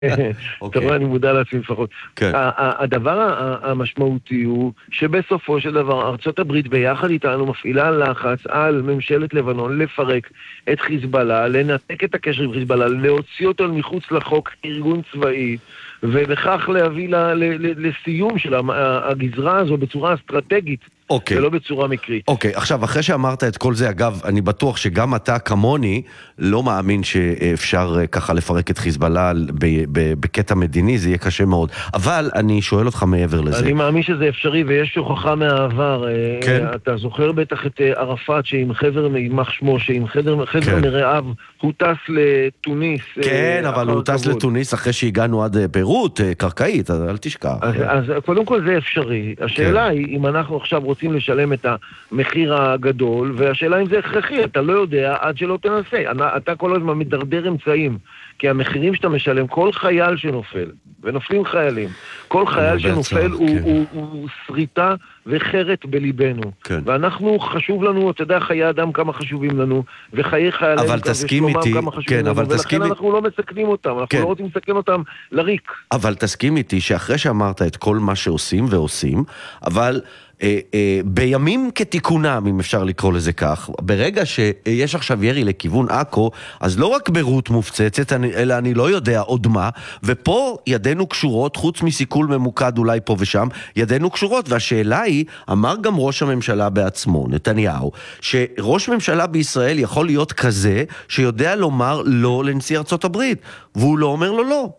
אתה רואה, אני מודע לעצמי לפחות. כן. הדבר המשמעותי הוא שבסופו של דבר ארצות הברית ביחד איתנו מפעילה לחץ על ממשלת לבנון לפרק את חיזבאללה, לנתק את הקשר עם חיזבאללה, להוציא אותו מחוץ לחוק ארגון צבאי, ובכך להביא לסיום של הגזרה הזו בצורה אסטרטגית. אוקיי. ולא בצורה מקרית. אוקיי, עכשיו, אחרי שאמרת את כל זה, אגב, אני בטוח שגם אתה כמוני לא מאמין שאפשר ככה לפרק את חיזבאללה בקטע מדיני, זה יהיה קשה מאוד. אבל אני שואל אותך מעבר לזה. אני מאמין שזה אפשרי, ויש הוכחה מהעבר. כן. אתה זוכר בטח את ערפאת, שעם חבר, יימח שמו, שעם חבר כן. מרעיו, הוא טס לתוניס. כן, אבל הוא טס לתוניס אחרי שהגענו עד ביירות, קרקעית, אל תשכח. אז קודם כל זה אפשרי. השאלה היא, אם אנחנו עכשיו רוצים לשלם את המחיר הגדול, והשאלה אם זה הכרחי, אתה לא יודע עד שלא תנסה. אתה כל הזמן מדרדר אמצעים, כי המחירים שאתה משלם, כל חייל שנופל, ונופלים חיילים, כל חייל שנופל הוא שריטה וחרת בליבנו. ואנחנו, חשוב לנו, אתה יודע, חיי אדם כמה חשובים לנו, וחיי חיילים כמה חשובים לנו, ולכן אנחנו לא מסכנים אותם, אנחנו לא רוצים לסכן אותם לריק. אבל תסכים איתי שאחרי שאמרת את כל מה שעושים ועושים, אבל בימים כתיקונם, אם אפשר לקרוא לזה כך, ברגע שיש עכשיו ירי לכיוון עכו, אז לא רק ביירות מופצצת, אלא אני לא יודע עוד מה, ופה ידינו קשורות, חוץ מסיכול ממוקד אולי פה ושם, ידינו קשורות, והשאלה היא, אמר גם ראש הממשלה בעצמו, נתניהו, שראש ממשלה בישראל יכול להיות כזה, שיודע לומר לא לנשיא ארצות הברית, והוא לא אומר לו לא.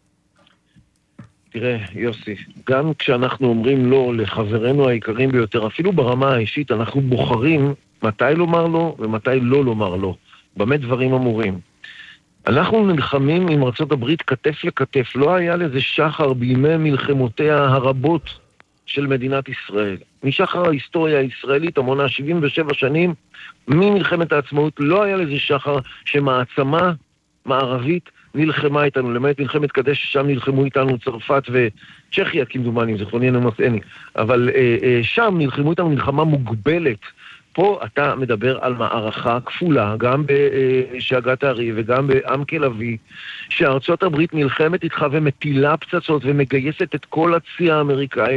תראה, יוסי, גם כשאנחנו אומרים לא לחברינו העיקרים ביותר, אפילו ברמה האישית, אנחנו בוחרים מתי לומר לא ומתי לא לומר לא. במה דברים אמורים. אנחנו נלחמים עם ארצות הברית כתף לכתף. לא היה לזה שחר בימי מלחמותיה הרבות של מדינת ישראל. משחר ההיסטוריה הישראלית המונה 77 שנים, ממלחמת העצמאות לא היה לזה שחר שמעצמה מערבית נלחמה איתנו, למעט מלחמת קדש, שם נלחמו איתנו צרפת וצ'כיה, כמדומני, זכרוני נמסעני, אבל שם נלחמו איתנו מלחמה מוגבלת. פה אתה מדבר על מערכה כפולה, גם בשאגת הארי וגם בעמק לביא, שארצות הברית נלחמת איתך ומטילה פצצות ומגייסת את כל הצי האמריקאי,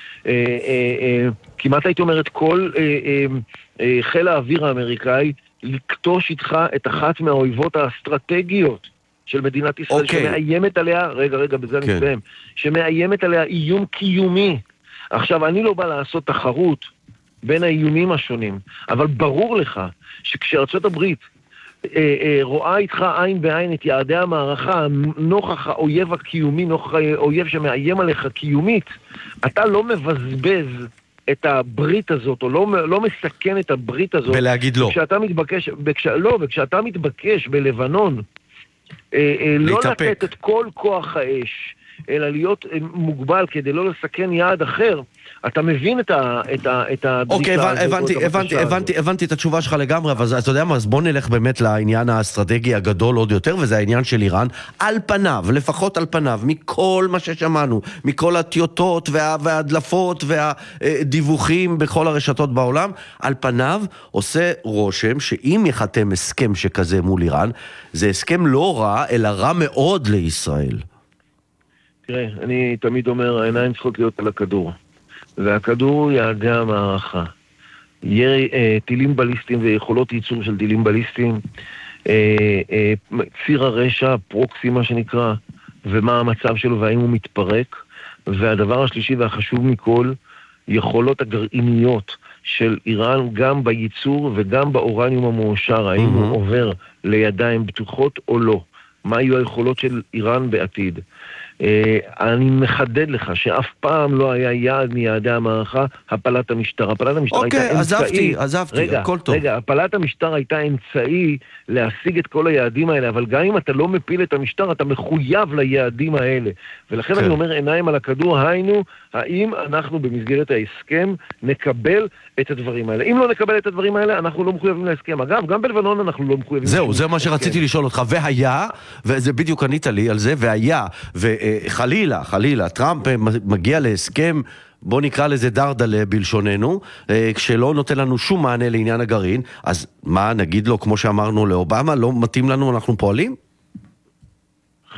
וכמעט הייתי אומר את כל חיל האוויר האמריקאי, לקטוש איתך את אחת מהאויבות האסטרטגיות של מדינת ישראל, שמאיימת עליה, רגע, בזה אני מסיים, שמאיימת עליה איום קיומי. עכשיו, אני לא בא לעשות תחרות בין האיומים השונים, אבל ברור לך שכשארצות הברית רואה איתך עין בעין את יעדי המערכה, נוכח האויב הקיומי, נוכח האויב שמאיים עליך קיומית, אתה לא מבזבז את הברית הזאת, או לא מסכן את הברית הזאת. ולהגיד לא. וכשאתה מתבקש בלבנון, לא לתת את כל כוח האש, אלא להיות מוגבל כדי לא לסכן יעד אחר, אתה מבין את הבריטה. אוקיי, הבנתי את התשובה שלך לגמרי, אבל אתה יודע מה, אז בוא נלך באמת לעניין האסטרטגי הגדול עוד יותר, וזה העניין של איראן. על פניו, לפחות על פניו, מכל מה ששמענו, מכל הטיוטות וההדלפות והדיווחים בכל הרשתות בעולם, על פניו עושה רושם שאם יחתם הסכם שכזה מול איראן, זה הסכם לא רע, אלא רע מאוד לישראל. תראה, אני תמיד אומר, העיניים צריכות להיות על הכדור. והכדור הוא יעדי המערכה. ירי טילים בליסטיים ויכולות ייצור של טילים בליסטיים, ציר הרשע, פרוקסי מה שנקרא, ומה המצב שלו והאם הוא מתפרק. והדבר השלישי והחשוב מכל, יכולות הגרעיניות של איראן גם בייצור וגם באורניום המאושר, האם הוא עובר לידיים בטוחות או לא. מה יהיו היכולות של איראן בעתיד? אני מחדד לך שאף פעם לא היה יעד מיעדי המערכה הפלת המשטר. הפלת המשטר הייתה אמצעי. עזבתי, הכל טוב. רגע, הפלת המשטר הייתה אמצעי להשיג את כל היעדים האלה, אבל גם אם אתה לא מפיל את המשטר, אתה מחויב ליעדים האלה. ולכן אני אומר עיניים על הכדור, היינו, האם אנחנו במסגרת ההסכם נקבל את הדברים האלה. אם לא נקבל את הדברים האלה, אנחנו לא מחויבים להסכם. אגב, גם בלבנון אנחנו לא מחויבים. זהו, זה מה שרציתי לשאול אותך. והיה, וזה בדיוק ענית לי על זה, והיה, חלילה, טראמפ מגיע להסכם, בוא נקרא לזה דרדלה בלשוננו, כשלא נותן לנו שום מענה לעניין הגרעין, אז מה נגיד לו, כמו שאמרנו לאובמה, לא מתאים לנו, אנחנו פועלים?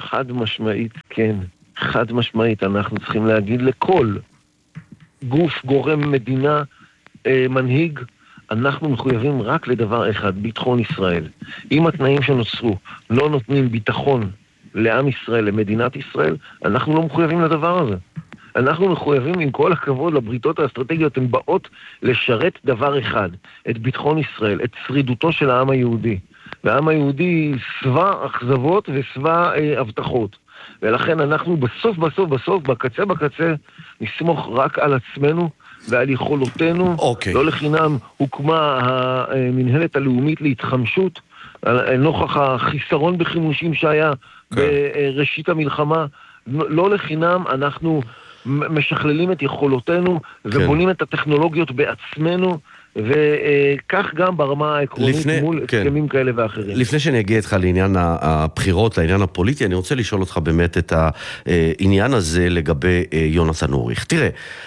חד משמעית כן. חד משמעית, אנחנו צריכים להגיד לכל גוף, גורם, מדינה, מנהיג, אנחנו מחויבים רק לדבר אחד, ביטחון ישראל. אם התנאים שנוצרו לא נותנים ביטחון לעם ישראל, למדינת ישראל, אנחנו לא מחויבים לדבר הזה. אנחנו מחויבים, עם כל הכבוד לבריתות האסטרטגיות, הן באות לשרת דבר אחד, את ביטחון ישראל, את שרידותו של העם היהודי. והעם היהודי שבע אכזבות ושבע הבטחות. ולכן אנחנו בסוף, בקצה, נסמוך רק על עצמנו ועל יכולותינו. לא לחינם הוקמה המנהלת הלאומית להתחמשות, נוכח החיסרון בחימושים שהיה בראשית המלחמה. לא לחינם אנחנו משכללים את יכולותינו ובונים את הטכנולוגיות בעצמנו, וכך גם ברמה העקרונית מול הסכמים כאלה ואחרים. לפני שאני אגיע איתך לעניין הבחירות, לעניין הפוליטי, אני רוצה לשאול אותך באמת את העניין הזה לגבי יונתן אוריך. תראה,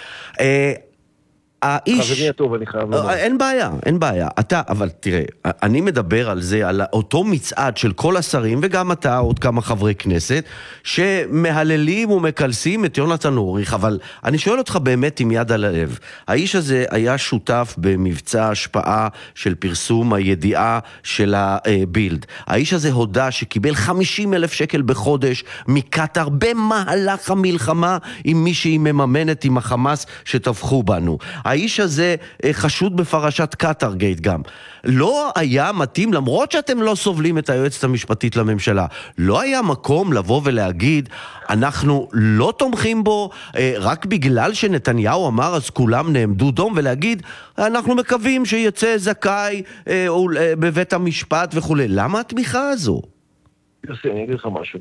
חברי הטוב, אני חייב לומר. אין בעיה. אבל תראה, אני מדבר על זה, על אותו מצעד של כל השרים, וגם אתה, עוד כמה חברי כנסת, שמהללים ומקלסים את יונתן אוריך, אבל אני שואל אותך באמת עם יד על הלב. האיש הזה היה שותף במבצע השפעה של פרסום הידיעה של הבילד. האיש הזה הודע שקיבל 50,000 שקל בחודש מקטר במהלך המלחמה עם מי שהיא מממנת עם החמאס שטבחו בנו. האיש הזה חשוד בפרשת קטרגייט גם. לא היה מתאים, למרות שאתם לא סובלים את היועצת המשפטית לממשלה, לא היה מקום לבוא ולהגיד, אנחנו לא תומכים בו, רק בגלל שנתניהו אמר, אז כולם נעמדו דום, ולהגיד, אנחנו מקווים שיצא זכאי בבית המשפט וכו'. למה התמיכה הזו? יוסי, אני אגיד לך משהו.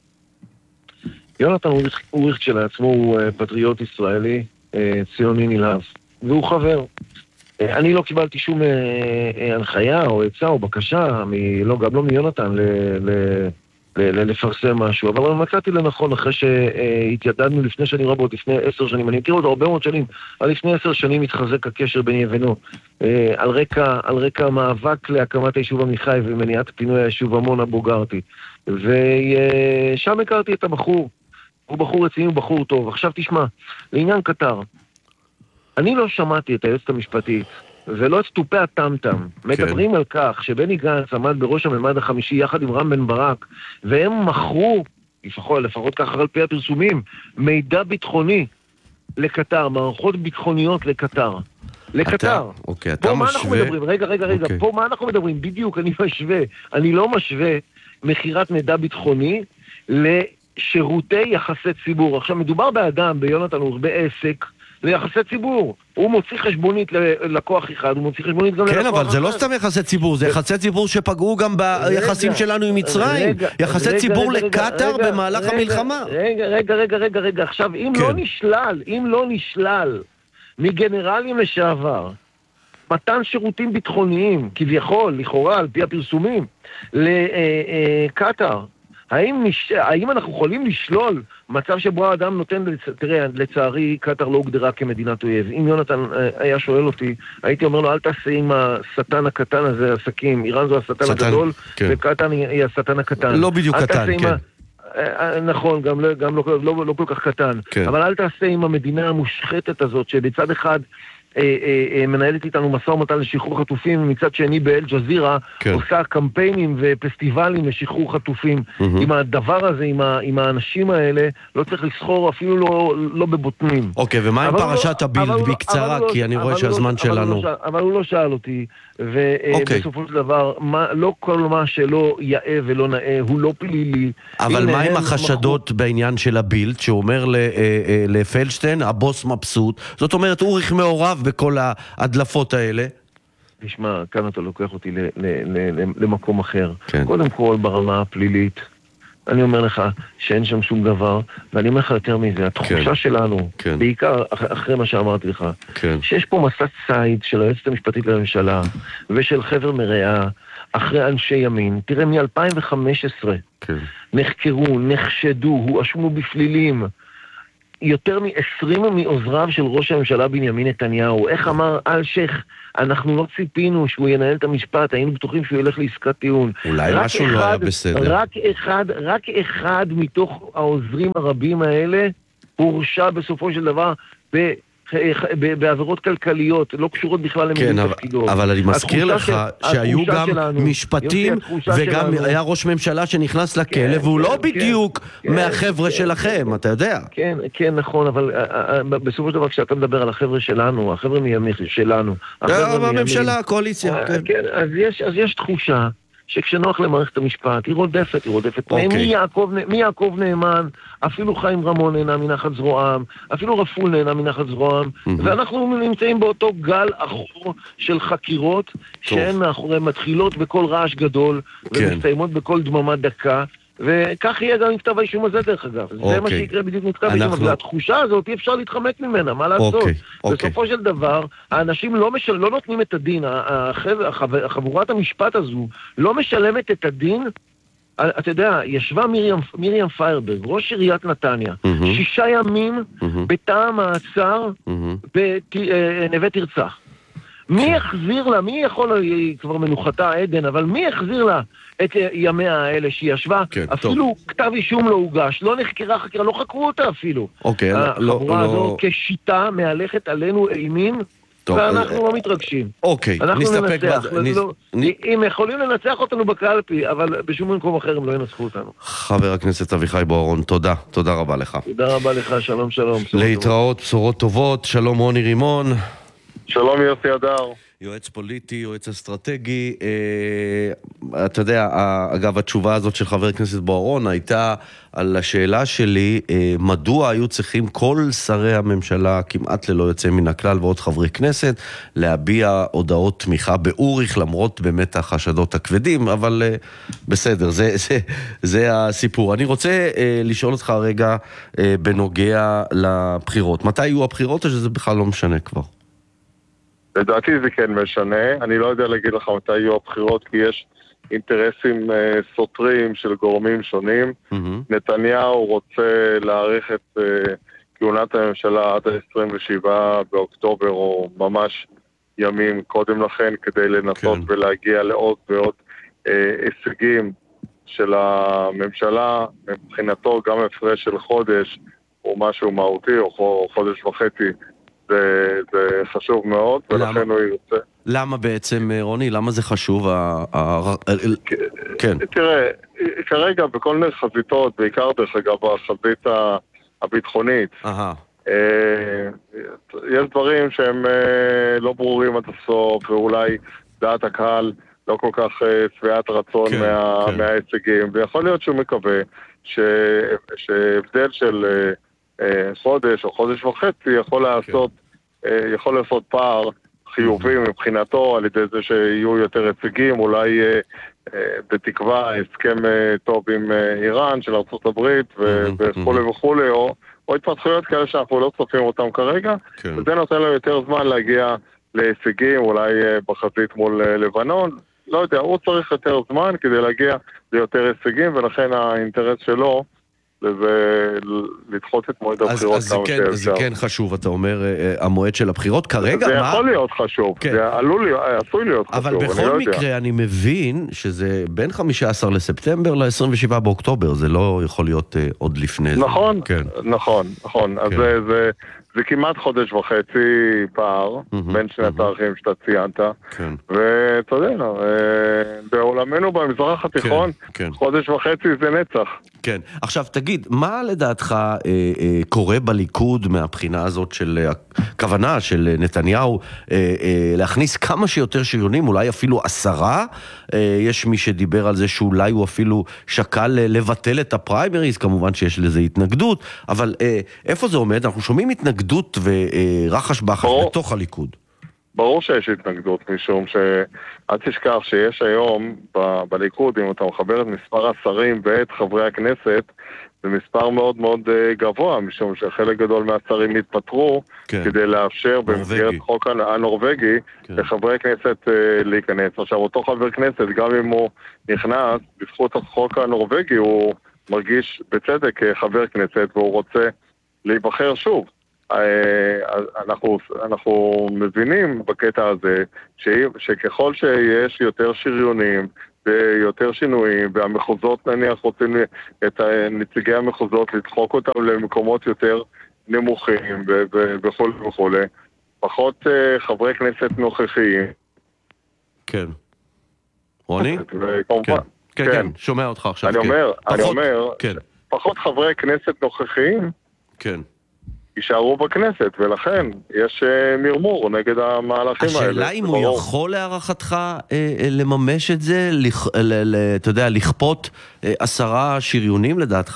יונתן אוריך כשלעצמו הוא פטריוט ישראלי, ציוני נלהב. והוא חבר. אני לא קיבלתי שום הנחיה או עצה או בקשה, גם לא מיונתן לפרסם משהו, אבל מצאתי לנכון אחרי שהתיידדנו לפני שנים רבות, לפני 10 שנים, אני מכיר אותו הרבה מאוד שנים, אבל לפני 10 שנים התחזק הקשר ביני ובינו, על רקע מאבק להקמת היישוב עמיחי ומניעת פינוי היישוב עמונה בוגרתי, ושם הכרתי את הבחור, הוא בחור רציני, הוא בחור טוב. עכשיו תשמע, לעניין קטר, אני לא שמעתי את היועצת המשפטית, ולא את תופי הטמטם, מדברים על כך שבני גנץ עמד בראש הממד החמישי יחד עם רם בן ברק, והם מכרו, לפחות ככה על פי הפרסומים, מידע ביטחוני לקטר, מערכות ביטחוניות לקטר. אוקיי, אתה משווה. רגע, פה מה אנחנו מדברים? בדיוק, אני משווה. אני לא משווה מחירת מידע ביטחוני לשירותי יחסי ציבור. עכשיו, מדובר באדם, ביונתן אוריך, בעסק, ליחסי ציבור. הוא מוציא חשבונית ללקוח אחד, הוא מוציא חשבונית גם ללקוח אחד. כן, אבל זה לא סתם יחסי ציבור, זה יחסי ציבור שפגעו גם ביחסים שלנו עם מצרים. יחסי ציבור לקטר במהלך המלחמה. רגע. עכשיו, אם לא נשלל מגנרלים לשעבר, מתן שירותים ביטחוניים, כביכול, לכאורה, על פי הפרסומים, לקטר, האם אנחנו יכולים לשלול מצב שבו האדם נותן, תראה, לצערי, קטר לא הוגדרה כמדינת אויב. אם יונתן היה שואל אותי, הייתי אומר לו, אל תעשה עם השטן הקטן הזה, עסקים. איראן זו השטן הגדול, וקטר היא השטן הקטן. לא בדיוק קטן, כן. נכון, גם לא כל כך קטן. אבל אל תעשה עם המדינה המושחתת הזאת, שבצד אחד מנהלת איתנו מסע ומתן לשחרור חטופים, ומצד שני באל-ג'זירה עושה קמפיינים ופסטיבלים לשחרור חטופים. עם הדבר הזה, עם האנשים האלה, לא צריך לסחור אפילו לא בבוטנים. אוקיי, ומה עם פרשת הבילד בקצרה? כי אני רואה שהזמן שלנו. אבל הוא לא שאל אותי, ובסופו של דבר, לא כל מה שלא יאה ולא נאה, הוא לא פלילי. אבל מה עם החשדות בעניין של הבילד, שאומר לפלדשטיין, הבוס מבסוט, זאת אומרת, אוריך מעורב בכל ההדלפות האלה? תשמע, כאן אתה לוקח אותי למקום אחר. קודם כל, ברמה הפלילית, אני אומר לך שאין שם שום דבר, ואני אומר לך יותר מזה, התחושה שלנו, בעיקר אחרי מה שאמרתי לך, שיש פה מסע ציד של היועצת המשפטית לממשלה, ושל חבר מרעה, אחרי אנשי ימין. תראה, מ-2015 נחקרו, נחשדו, הואשמו בפלילים, יותר מ-20 מעוזריו של ראש הממשלה בנימין נתניהו. איך אמר אלשיך, אנחנו לא ציפינו שהוא ינהל את המשפט, היינו בטוחים שהוא ילך לעסקת טיעון. אולי משהו לא היה בסדר. רק אחד מתוך העוזרים הרבים האלה הורשע בסופו של דבר בעבירות כלכליות, לא קשורות בכלל למילוי תפקידו. אבל אני מזכיר לך שהיו גם משפטים, וגם היה ראש ממשלה שנכנס לכלא, והוא לא בדיוק מהחבר'ה שלכם, אתה יודע. כן, נכון, אבל בסופו של דבר כשאתה מדבר על החבר'ה שלנו, החבר'ה מימין שלנו, הממשלה, הקואליציה. אז יש תחושה שכשנוח למערכת המשפט, היא רודפת. מי יעקב נאמן, אפילו חיים רמון נהנה מנחת זרועם, אפילו רפול נהנה מנחת זרועם, ואנחנו נמצאים באותו גל אחור של חקירות, שהן מאחורי מתחילות בכל רעש גדול, ומסתיימות בכל דממה דקה, וכך יהיה גם עם כתב האישום הזה דרך אגב. זה מה שיקרה בדיוק מכתב האישום, אבל התחושה הזאת אי אפשר להתחמק ממנה, מה לעשות? בסופו של דבר, האנשים לא נותנים את הדין, חבורת המשפט הזו לא משלמת את הדין. אתה יודע, ישבה מרים פיירברג, ראש עיריית נתניה, 6 ימים בתא המעצר בנווה תרצה. מי יחזיר לה, מי יכול, כבר מנוחתה עדן, אבל מי יחזיר לה את ימיה האלה שהיא ישבה? אפילו כתב אישום לא הוגש, לא נחקרה חקירה, לא חקרו אותה אפילו. החבורה הזו כשיטה מהלכת עלינו אימים, ואנחנו לא מתרגשים. נסתפק אם יכולים לנצח אותנו בקלפי, אבל בשום מקום אחר הם לא ינצחו אותנו. חבר הכנסת אביחי בוארון, תודה רבה לך. תודה רבה לך, שלום. להתראות, בשורות טובות, שלום רוני רימון. שלום יוסי הדר. יועץ פוליטי, יועץ אסטרטגי. אתה יודע, אגב, התשובה הזאת של חבר הכנסת בוארון הייתה על השאלה שלי, מדוע היו צריכים כל שרי הממשלה, כמעט ללא יוצא מן הכלל, ועוד חברי כנסת, להביע הודעות תמיכה באוריך, למרות באמת החשדות הכבדים, אבל בסדר, זה הסיפור. אני רוצה לשאול אותך רגע בנוגע לבחירות. מתי יהיו הבחירות, או שזה בכלל לא משנה כבר? לדעתי זה כן משנה, אני לא יודע להגיד לך מתי יהיו הבחירות, כי יש אינטרסים סותרים של גורמים שונים. נתניהו רוצה להאריך את כהונת הממשלה עד ה-27 באוקטובר, או ממש ימים קודם לכן, כדי לנסות ולהגיע לעוד ועוד הישגים של הממשלה. מבחינתו גם הפרש של חודש, או משהו מהותי, או חודש וחצי, זה חשוב מאוד, ולכן הוא ירצה. למה בעצם, רוני? למה זה חשוב? כן. תראה, כרגע בכל מיני חזיתות, בעיקר דרך אגב החזית הביטחונית, יש דברים שהם לא ברורים עד הסוף, ואולי דעת הקהל לא כל כך שבעת רצון מההישגים, ויכול להיות שהוא מקווה שהבדל של חודש או חודש וחצי יכול לעשות פער חיובי מבחינתו על ידי זה שיהיו יותר הישגים, אולי בתקווה הסכם טוב עם איראן של ארצות הברית וכולי וכולי, או התפתחויות כאלה שאנחנו לא צופים אותם כרגע, וזה נותן לו יותר זמן להגיע להישגים, אולי בחזית מול לבנון, לא יודע, הוא צריך יותר זמן כדי להגיע ליותר הישגים, ולכן האינטרס שלו לדחות את מועד הבחירות כמה שאפשר. אז זה כן חשוב, אתה אומר, המועד של הבחירות כרגע, זה יכול להיות חשוב, זה עשוי להיות חשוב. אבל בכל מקרה אני מבין שזה בין 15 לספטמבר ל-27 באוקטובר, זה לא יכול להיות עוד לפני זה. נכון. אז זה כמעט חודש וחצי פער בין שני התאריכים שאתה ציינת, ואתה יודע, בעולמנו במזרח התיכון, חודש וחצי זה נצח. כן, עכשיו תגיד, מה לדעתך קורה בליכוד מהבחינה הזאת של הכוונה של נתניהו להכניס כמה שיותר שריונים, אולי אפילו 10? יש מי שדיבר על זה שאולי הוא אפילו שקל לבטל את הפריימריז, כמובן שיש לזה התנגדות, אבל איפה זה עומד? אנחנו שומעים התנגדות ורחש בחש בתוך הליכוד. ברור שיש התנגדות, משום שאל תשכח שיש היום בליכוד, אם אתה מחבר את מספר השרים ואת חברי הכנסת, זה מספר מאוד מאוד גבוה, משום שחלק גדול מהשרים התפטרו כדי לאפשר במסגרת חוק הנורווגי לחברי כנסת להיכנס. עכשיו, אותו חבר כנסת, גם אם הוא נכנס בזכות החוק הנורווגי, הוא מרגיש בצדק חבר כנסת, והוא רוצה להיבחר שוב. אנחנו מבינים בקטע הזה שככל שיש יותר שריונים ויותר שינויים, והמחוזות נניח רוצים את נציגי המחוזות לדחוק אותם למקומות יותר נמוכים וכו' וכו', פחות חברי כנסת נוכחיים. כן. רוני? כן, שומע אותך עכשיו. אני אומר, פחות חברי כנסת נוכחיים, כן. יישארו בכנסת, ולכן יש מרמור נגד המהלכים האלה. השאלה אם הוא יכול להערכתך לממש את זה, אתה יודע, לכפות 10 שריונים לדעתך?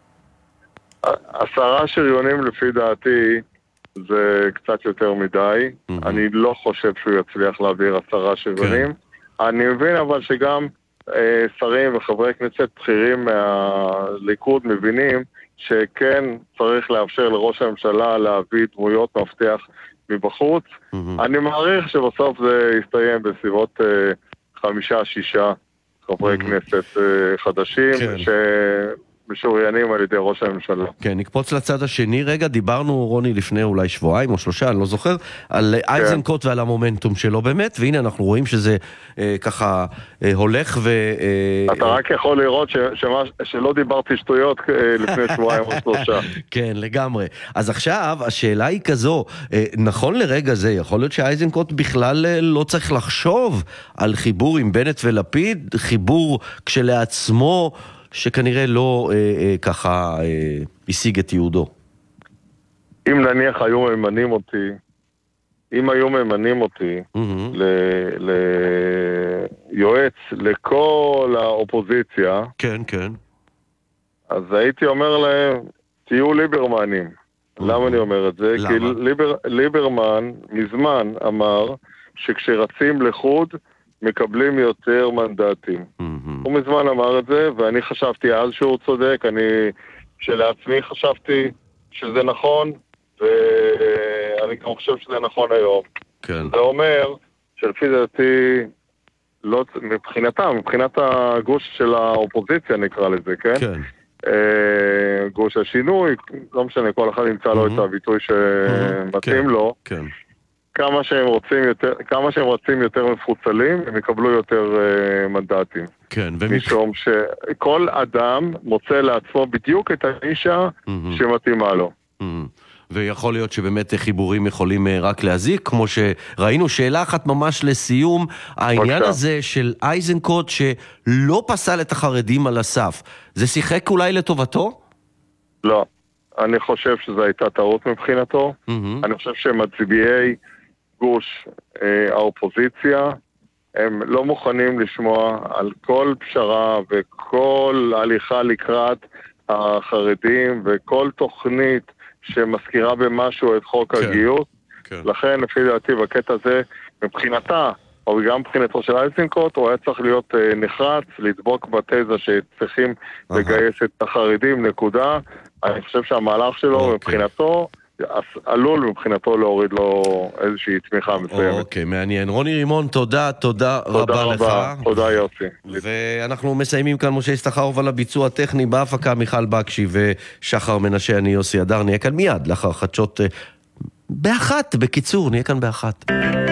10 שריונים לפי דעתי זה קצת יותר מדי. אני לא חושב שהוא יצליח להעביר 10 שריונים. אני מבין אבל שגם שרים וחברי כנסת בכירים מהליכוד מבינים שכן צריך לאפשר לראש הממשלה להביא דמויות מפתח מבחוץ. אני מעריך שבסוף זה יסתיים בסביבות 5-6 חברי כנסת חדשים משוריינים על ידי ראש הממשלה. כן, נקפוץ לצד השני רגע, דיברנו רוני לפני אולי 2 או 3, אני לא זוכר, על אייזנקוט ועל המומנטום שלו באמת, והנה אנחנו רואים שזה ככה הולך אתה רק יכול לראות שלא דיברתי שטויות לפני 2 או 3. כן, לגמרי. אז עכשיו השאלה היא כזו, נכון לרגע זה, יכול להיות שאייזנקוט בכלל לא צריך לחשוב על חיבור עם בנט ולפיד, חיבור כשלעצמו, שכנראה לא ככה השיג את יהודו. אם נניח היו ממנים אותי ליועץ לכל האופוזיציה, כן, כן. אז הייתי אומר להם, תהיו ליברמנים. למה אני אומר את זה? כי ליברמן מזמן אמר שכשרצים לחוד, מקבלים יותר מנדטים. הוא מזמן אמר את זה, ואני חשבתי אז שהוא צודק, אני שלעצמי חשבתי שזה נכון, ואני גם חושב שזה נכון היום. כן. זה אומר שלפי דעתי, לא, מבחינת הגוש של האופוזיציה נקרא לזה, כן? כן. גוש השינוי, לא משנה, כל אחד ימצא לו את הביטוי שמתאים לו. כן. כמה שהם רוצים יותר מפוצלים, הם יקבלו יותר מנדטים. כן, משום שכל אדם מוצא לעצמו בדיוק את האישה שמתאימה לו. ויכול להיות שבאמת חיבורים יכולים רק להזיק, כמו שראינו. שאלה אחת ממש לסיום, העניין הזה של אייזנקוט שלא פסל את החרדים על הסף, זה שיחק אולי לטובתו? לא, אני חושב שזו הייתה טעות מבחינתו. אני חושב שמצביעי גוש האופוזיציה הם לא מוכנים לשמוע על כל פשרה וכל הליכה לקראת החרדים וכל תוכנית שמזכירה במשהו את חוק הגיוס. לכן לפי דעתי בקטע הזה מבחינתה או גם מבחינתו של אייזנקוט הוא היה צריך להיות נחרץ, לדבוק בתזה שצריכים לגייס את החרדים, נקודה. אני חושב שהמהלך שלו מבחינתו עלול מבחינתו להוריד לו איזושהי תמיכה מסוימת. אוקיי, מעניין. רוני רימון, תודה רבה לך. תודה יוסי. ואנחנו מסיימים כאן משה סתחרוף על הביצוע הטכני, בהפקה מיכל בקשי ושחר מנשה, אני יוסי אדר, נהיה כאן מיד לאחר חדשות ב13, בקיצור, נהיה כאן ב13.